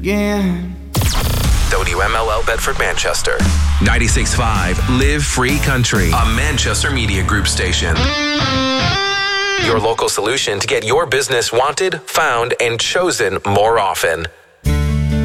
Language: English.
Again. WMLL Bedford, Manchester. 96.5 Live Free Country, a Manchester Media Group station. Your local solution to get your business wanted, found, and chosen more often.